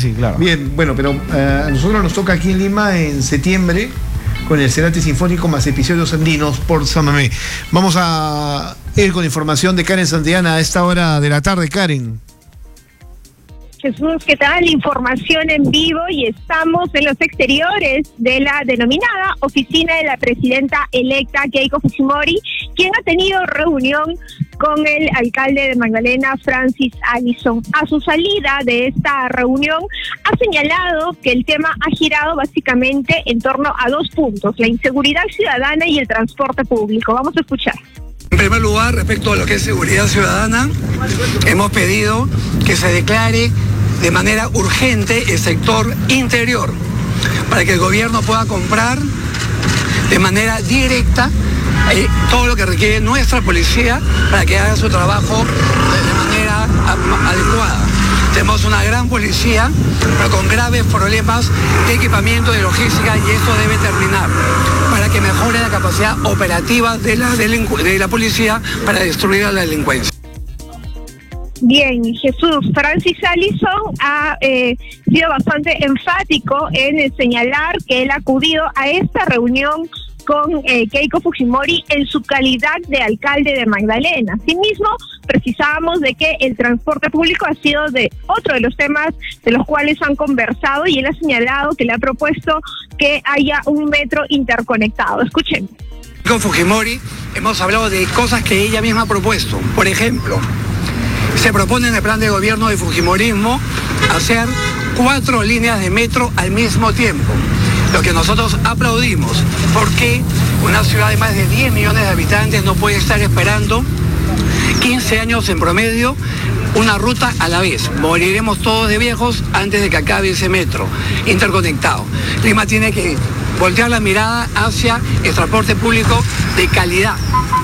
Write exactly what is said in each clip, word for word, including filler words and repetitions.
sí, claro. Bien, bueno, pero eh, a nosotros nos toca aquí en Lima en septiembre con el Cerati Sinfónico más episodios andinos por Samamé. Vamos a ir con información de Karen Santillana a esta hora de la tarde. Karen. Jesús, ¿qué tal? Información en vivo y estamos en los exteriores de la denominada oficina de la presidenta electa Keiko Fujimori, quien ha tenido reunión con el alcalde de Magdalena, Francis Allison. A su salida de esta reunión ha señalado que el tema ha girado básicamente en torno a dos puntos: la inseguridad ciudadana y el transporte público. Vamos a escuchar. En primer lugar, respecto a lo que es seguridad ciudadana, hemos pedido que se declare de manera urgente el sector interior para que el gobierno pueda comprar de manera directa eh, todo lo que requiere nuestra policía para que haga su trabajo de, de manera a, adecuada. Tenemos una gran policía, pero con graves problemas de equipamiento, de logística, y esto debe terminar para que mejore la capacidad operativa de la, delincu- de la policía para destruir a la delincuencia. Bien, Jesús, Francis Allison ha eh, sido bastante enfático en señalar que él ha acudido a esta reunión con eh, Keiko Fujimori en su calidad de alcalde de Magdalena. Asimismo, precisábamos de que el transporte público ha sido de otro de los temas de los cuales han conversado, y él ha señalado que le ha propuesto que haya un metro interconectado. Escuchen. Con Fujimori hemos hablado de cosas que ella misma ha propuesto. Por ejemplo, se propone en el plan de gobierno de Fujimorismo hacer cuatro líneas de metro al mismo tiempo, lo que nosotros aplaudimos, porque una ciudad de más de diez millones de habitantes no puede estar esperando quince años en promedio una ruta a la vez. Moriremos todos de viejos antes de que acabe ese metro interconectado. Lima tiene que voltear la mirada hacia el transporte público de calidad.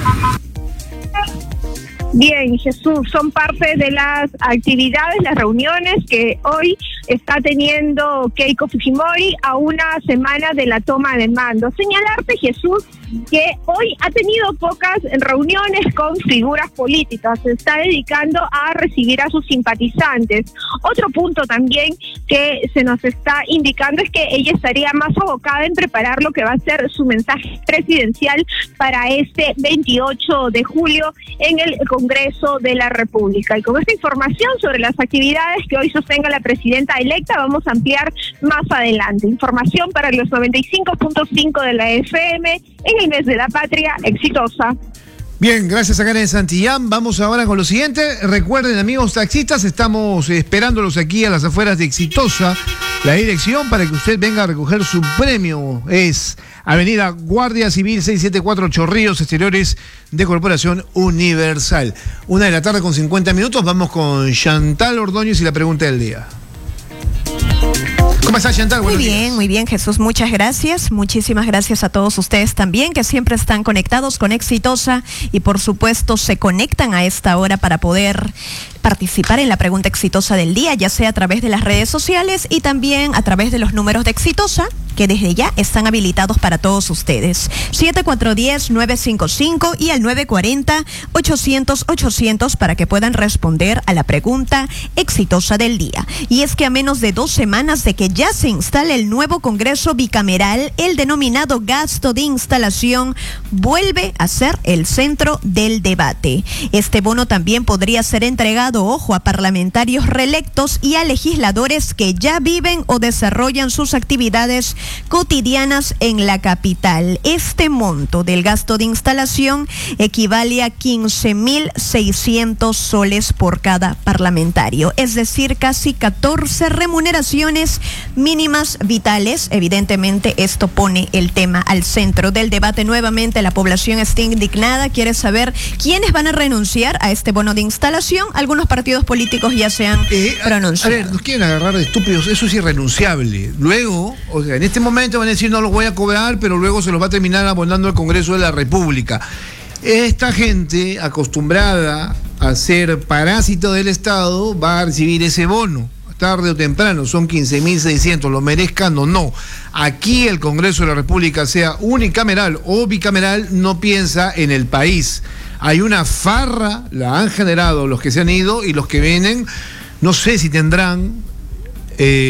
Bien, Jesús, son parte de las actividades, las reuniones que hoy está teniendo Keiko Fujimori a una semana de la toma de mando. Señalarte, Jesús, que hoy ha tenido pocas reuniones con figuras políticas, se está dedicando a recibir a sus simpatizantes. Otro punto también que se nos está indicando es que ella estaría más abocada en preparar lo que va a ser su mensaje presidencial para este veintiocho de julio en el Congreso de la República. Y con esta información sobre las actividades que hoy sostenga la presidenta electa vamos a ampliar más adelante. Información para los noventa y cinco punto cinco de la F M en el mes de la patria exitosa. Bien, gracias a Karen Santillán. Vamos ahora con lo siguiente. Recuerden, amigos taxistas, estamos esperándolos aquí a las afueras de Exitosa. La dirección para que usted venga a recoger su premio es Avenida Guardia Civil seiscientos setenta y cuatro, Chorrillos, exteriores de Corporación Universal. Una de la tarde con cincuenta minutos. Vamos con Chantal Ordóñez y la pregunta del día. ¿Cómo estás, Chantal? Muy bien, días. Muy bien, Jesús, muchas gracias. Muchísimas gracias a todos ustedes también, que siempre están conectados con Exitosa y por supuesto se conectan a esta hora para poder participar en la pregunta exitosa del día, ya sea a través de las redes sociales y también a través de los números de Exitosa, que desde ya están habilitados para todos ustedes. siete cuatro uno cero, nueve cinco cinco y al nueve cuatro cero, ochocientos, ochocientos para que puedan responder a la pregunta exitosa del día. Y es que a menos de dos semanas de que ya se instale el nuevo Congreso bicameral, el denominado gasto de instalación vuelve a ser el centro del debate. Este bono también podría ser entregado, ojo, a parlamentarios reelectos y a legisladores que ya viven o desarrollan sus actividades cotidianas en la capital. Este monto del gasto de instalación equivale a quince mil seiscientos soles por cada parlamentario, es decir, casi catorce remuneraciones mínimas vitales. Evidentemente, esto pone el tema al centro del debate. Nuevamente, la población está indignada, quiere saber quiénes van a renunciar a este bono de instalación. Algunos partidos políticos ya se han eh, pronunciado. A ver, nos quieren agarrar de estúpidos, eso es irrenunciable. Luego, o sea, en este momento van a decir no los voy a cobrar, pero luego se los va a terminar abonando al Congreso de la República. Esta gente acostumbrada a ser parásito del Estado va a recibir ese bono. Tarde o temprano, son quince mil seiscientos, lo merezcan o no. Aquí el Congreso de la República, sea unicameral o bicameral, no piensa en el país. Hay una farra, la han generado los que se han ido y los que vienen, no sé si tendrán... Eh,